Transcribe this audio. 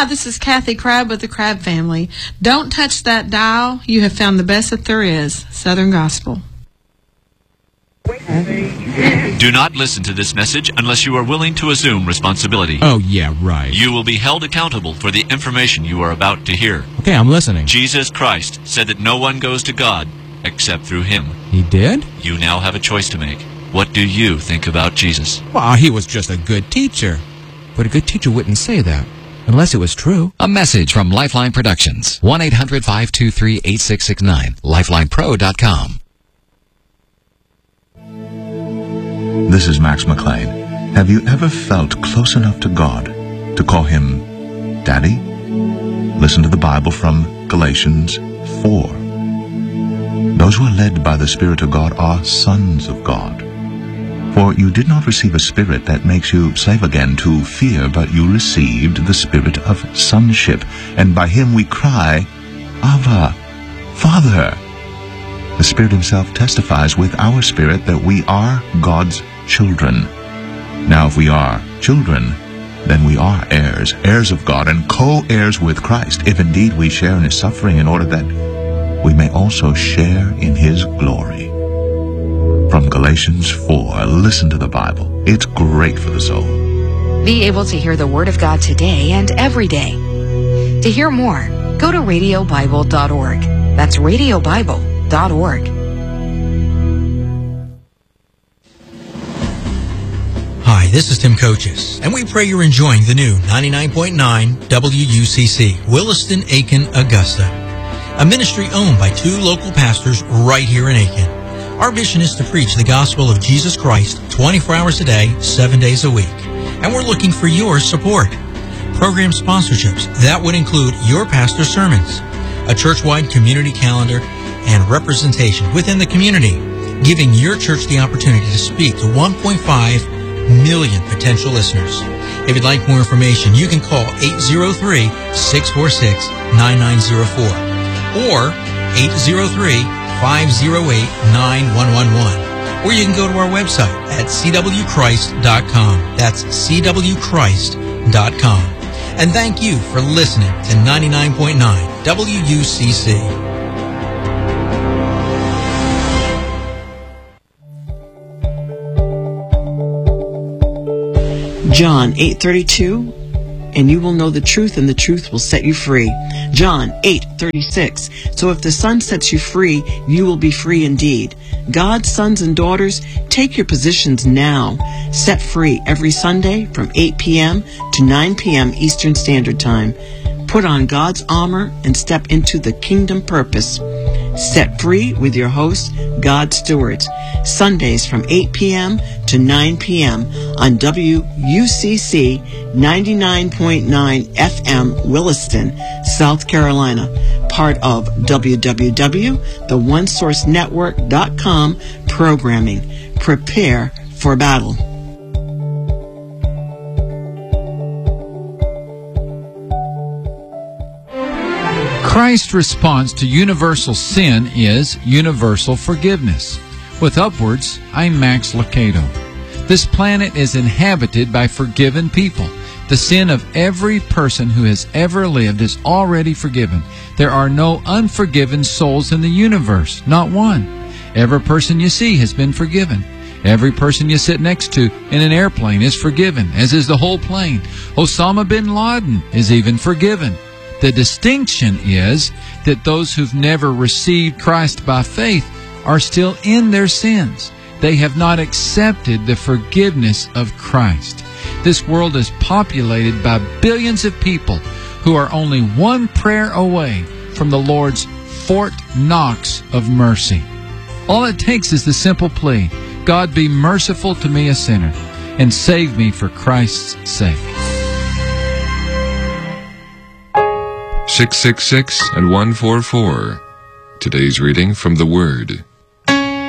Hi, this is Kathy Crabb with the Crabb family. Don't touch that dial. You have found the best that there is. Southern Gospel. Do not listen to this message unless you are willing to assume responsibility. Oh, yeah, right. You will be held accountable for the information you are about to hear. Okay, I'm listening. Jesus Christ said that no one goes to God except through Him. He did? You now have a choice to make. What do you think about Jesus? Well, he was just a good teacher. But a good teacher wouldn't say that, unless it was true. A message from Lifeline Productions. 1-800-523-8669. LifelinePro.com. This is Max McLean. Have you ever felt close enough to God to call Him Daddy? Listen to the Bible from Galatians 4. Those who are led by the Spirit of God are sons of God. For you did not receive a spirit that makes you slave again to fear, but you received the Spirit of sonship, and by Him we cry, Abba, Father. The Spirit Himself testifies with our spirit that we are God's children. Now if we are children, then we are heirs, heirs of God, and co-heirs with Christ, if indeed we share in His suffering, in order that we may also share in His glory. From Galatians 4, listen to the Bible. It's great for the soul. Be able to hear the Word of God today and every day. To hear more, go to radiobible.org. That's radiobible.org. Hi, this is Tim Coaches, and we pray you're enjoying the new 99.9 WUCC, Williston, Aiken, Augusta, a ministry owned by two local pastors right here in Aiken. Our mission is to preach the gospel of Jesus Christ 24 hours a day, 7 days a week, and we're looking for your support. Program sponsorships, that would include your pastor's sermons, a church-wide community calendar, and representation within the community, giving your church the opportunity to speak to 1.5 million potential listeners. If you'd like more information, you can call 803-646-9904 or 803-508-9111. Or you can go to our website at cwchrist.com. That's cwchrist.com. And thank you for listening to 99.9 WUCC. John 8:32, and you will know the truth, and the truth will set you free. John 8:36, so if the Son sets you free, you will be free indeed. God's sons and daughters, take your positions now. Set free every Sunday from 8 p.m. to 9 p.m. Eastern Standard Time. Put on God's armor and step into the kingdom purpose. Set free with your host, God Stewards. Sundays from 8 p.m. to 9 p.m. on WUCC 99.9 FM Williston, South Carolina. Part of www.theonesourcenetwork.com programming. Prepare for battle. Christ's response to universal sin is universal forgiveness. With Upwards, I'm Max Lucado. This planet is inhabited by forgiven people. The sin of every person who has ever lived is already forgiven. There are no unforgiven souls in the universe, not one. Every person you see has been forgiven. Every person you sit next to in an airplane is forgiven, as is the whole plane. Osama bin Laden is even forgiven. The distinction is that those who've never received Christ by faith are still in their sins. They have not accepted the forgiveness of Christ. This world is populated by billions of people who are only one prayer away from the Lord's Fort Knox of mercy. All it takes is the simple plea, God, be merciful to me, a sinner, and save me for Christ's sake. 666 and 144. Today's reading from the Word.